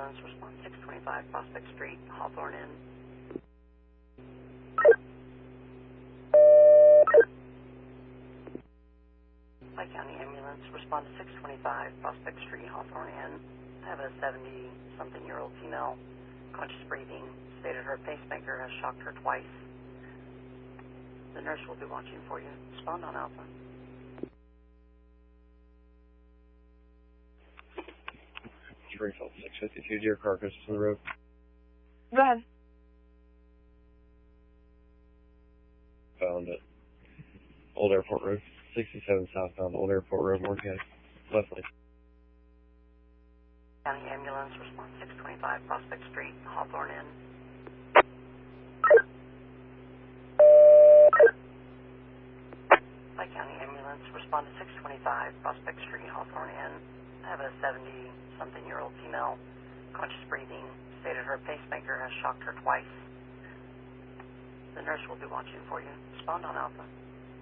ambulance, response 625 Prospect Street, Hawthorne Inn. Pike County ambulance, respond to 625 Prospect Street, Hawthorne Inn. I have a 70-something-year-old female, conscious breathing, stated her pacemaker has shocked her twice. The nurse will be watching for you. Respond on Alpha. Springfield 652, Deer Carcass to the road. Go ahead. Found at Old Airport Road, 67 southbound Old Airport Road, Morgan, left lane. County ambulance, response 625 Prospect Street, Hawthorne Inn. Pike County ambulance, respond to 625 Prospect Street, Hawthorne Inn. I have a 70-something-year-old female, conscious breathing, stated her pacemaker has shocked her twice. The nurse will be watching for you. Respond on Alpha.